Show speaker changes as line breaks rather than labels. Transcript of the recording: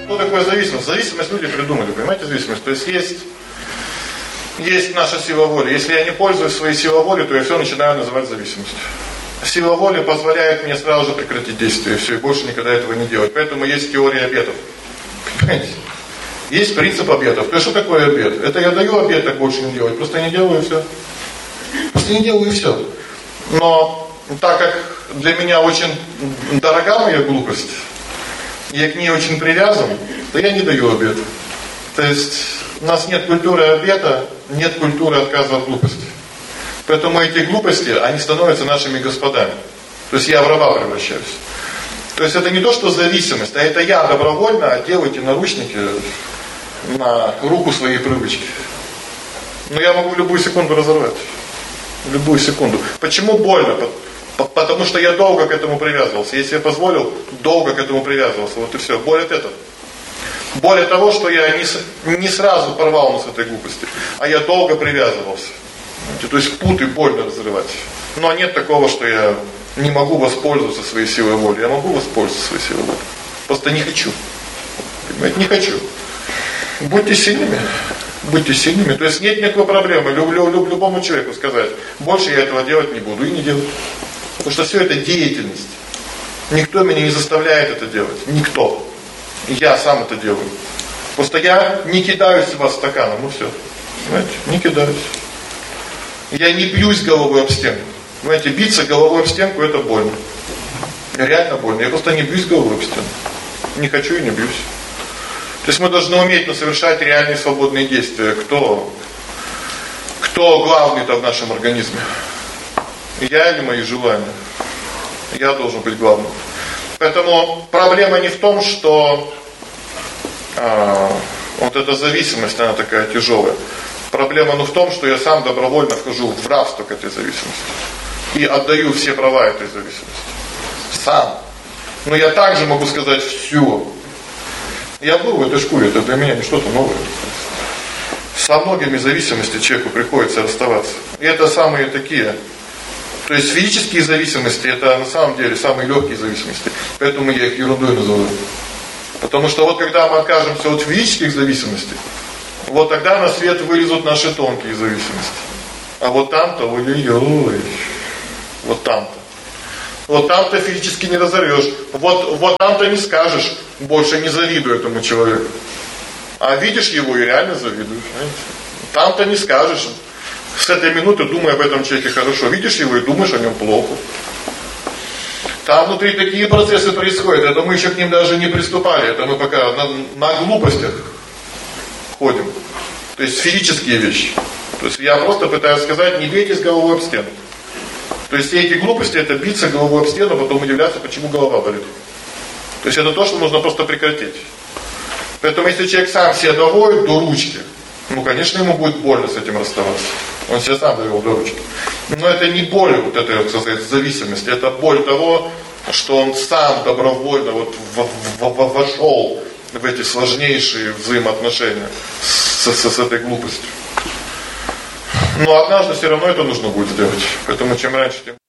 Что такое зависимость? Зависимость люди придумали, понимаете, зависимость? То есть есть наша сила воли. Если я не пользуюсь своей силой воли, то я все начинаю называть зависимостью. Сила воли позволяет мне сразу же прекратить действие, и все, и больше никогда этого не делать. Поэтому есть теория обетов. Понимаете? Есть принцип обетов. То есть, что такое обет? Это я даю обет так больше не делать, просто не делаю и все. Просто не делаю и все. Но так как для меня очень дорога моя глупость, я к ней очень привязан, то я не даю обет. То есть у нас нет культуры обета, нет культуры отказа от глупости. Поэтому эти глупости, они становятся нашими господами. То есть я в раба превращаюсь. То есть это не то, что зависимость, а это я добровольно одел эти наручники на руку своей привычки. Но я могу любую секунду разорвать. Любую секунду. Почему больно? Потому что я долго к этому привязывался. Если я позволил, долго к этому привязывался. Вот и все. Боль от этого. Боль от того, что я не сразу порвал с этой глупости, а я долго привязывался. То есть путы больно разрывать. Но нет такого, что я не могу воспользоваться своей силой воли. Я могу воспользоваться своей силой воли. Просто не хочу. Понимаете, не хочу. Будьте сильными. Будьте сильными. То есть нет никакой проблемы. Любому человеку сказать, больше я этого делать не буду и не делаю. Потому что все это деятельность. Никто меня не заставляет это делать. Никто. Я сам это делаю. Просто я не кидаюсь в вас стаканом. Ну все. Понимаете? Не кидаюсь. Я не бьюсь головой об стенку. Понимаете, биться головой об стенку это больно. Реально больно. Я просто не бьюсь головой об стенку. Не хочу и не бьюсь. То есть мы должны уметь совершать реальные свободные действия. Кто главный-то в нашем организме? Я или мои желания? Я должен быть главным. Поэтому проблема не в том, что вот эта зависимость, она такая тяжелая. Проблема в том, что я сам добровольно вхожу в рабство к этой зависимости. И отдаю все права этой зависимости. Сам. Но я также могу сказать все. Я был в этой шкуре, это для меня не что-то новое. Со многими зависимостями человеку приходится расставаться. И это самые такие. То есть физические зависимости, это на самом деле самые легкие зависимости. Поэтому я их ерундой называю. Потому что вот когда мы откажемся от физических зависимостей, вот тогда на свет вылезут наши тонкие зависимости. А вот там-то, ой-ой-ой, вот там-то. Вот там-то физически не разорвешь. Вот там-то не скажешь, больше не завидую этому человеку. А видишь его и реально завидуешь. Знаете? Там-то не скажешь. С этой минуты думай об этом человеке хорошо. Видишь его и думаешь о нем плохо. Там внутри такие процессы происходят. Это мы еще к ним даже не приступали. Это мы пока на глупостях ходим. То есть физические вещи. То есть я просто пытаюсь сказать, не бейтесь головой об стену. То есть все эти глупости, это биться головой об стену, потом удивляться, почему голова болит. То есть это то, что нужно просто прекратить. Поэтому если человек сам себя доводит до ручки, ну, конечно, ему будет больно с этим расставаться. Он себя сам довел до ручки. Но это не боль вот этой, так сказать, зависимости. Это боль того, что он сам добровольно вот вошел в эти сложнейшие взаимоотношения с этой глупостью. Но однажды все равно это нужно будет сделать. Поэтому чем раньше, тем